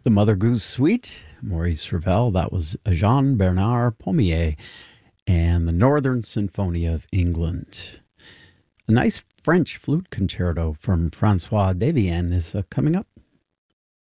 The Mother Goose Suite, Maurice Ravel, that was Jean Bernard Pommier, and the Northern Symphony of England. A nice French flute concerto from Francois Devienne is coming up